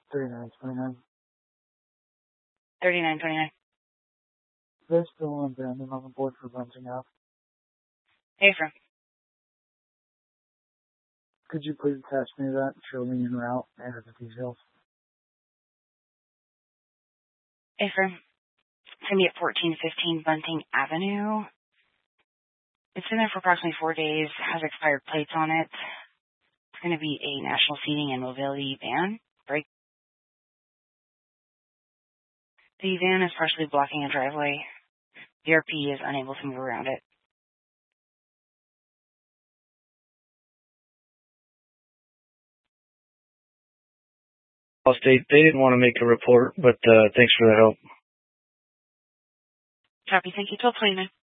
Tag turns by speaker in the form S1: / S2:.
S1: 3929.
S2: 3929.
S1: There's still one Brandon on the board for Bunting Ave.
S2: Hey, Ephraim.
S1: Could you please attach me to that and show me en route and the details?
S2: Ephraim. It's going to be at 1415 Bunting Avenue. It's been there for approximately 4 days, has expired plates on it. It's going to be a national seating and mobility van. The van is partially blocking a driveway. The RP is unable to move around it.
S3: They didn't want to make a report, but thanks for the help.
S2: Copy. Thank you. 1229.